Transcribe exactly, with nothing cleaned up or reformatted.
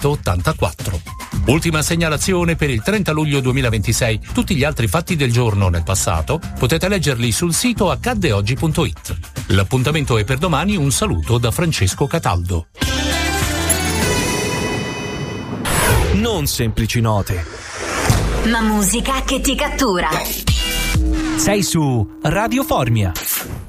millenovecentoottantaquattro. Ultima segnalazione per il trenta luglio duemilaventisei. Tutti gli altri fatti del giorno nel passato potete leggerli sul sito accadde oggi punto it. L'appuntamento è per domani. Un saluto da Francesco Cataldo. Non semplici note, ma musica che ti cattura. Sei su Radio Formia.